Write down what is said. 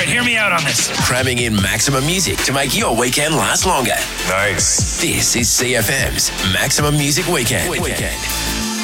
right, hear me out on this. Cramming in maximum music to make your weekend last longer. Nice. This is CFM's Maximum Music Weekend.